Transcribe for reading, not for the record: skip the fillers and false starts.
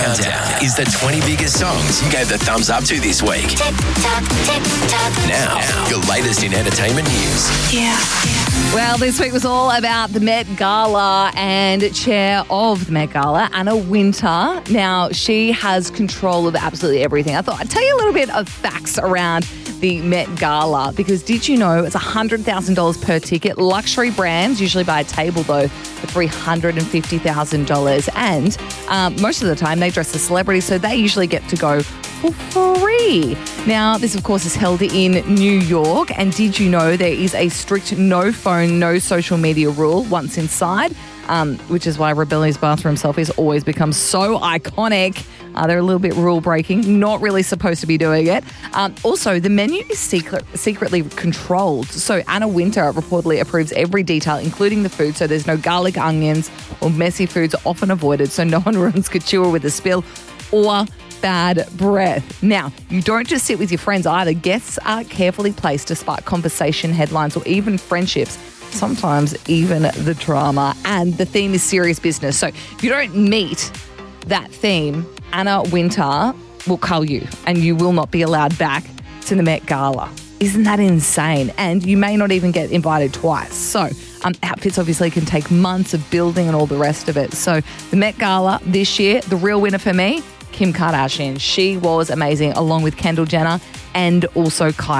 Countdown is the 20 biggest songs you gave the thumbs up to this week. Tick tock, tick tock. Now, your latest in entertainment news. Yeah. Well, this week was all about the Met Gala, and chair of the Met Gala, Anna Wintour. Now, she has control of absolutely everything. I thought I'd tell you a little bit of facts around the Met Gala, because did you know it's $100,000 per ticket? Luxury brands usually buy a table, though, for $350,000. And most of the time they dress as celebrities, so they usually get to go for free. Now, this, of course, is held in New York. And did you know there is a strict no phone, no social media rule once inside, which is why Rebellious Bathroom Selfies always become so iconic. They're a little bit rule breaking, not really supposed to be doing it. Also, the menu is secretly controlled. So Anna Wintour reportedly approves every detail, including the food. So there's no garlic onions or messy foods are often avoided. So no one runs couture with a spill or bad breath. Now, you don't just sit with your friends either. Guests are carefully placed to spark conversation, headlines, or even friendships. Sometimes even the drama. And the theme is serious business. So if you don't meet that theme, Anna Wintour will cull you and you will not be allowed back to the Met Gala. Isn't that insane? And you may not even get invited twice. So outfits obviously can take months of building and all the rest of it. So the Met Gala this year, the real winner for me, Kim Kardashian. She was amazing, along with Kendall Jenner and also Kylie.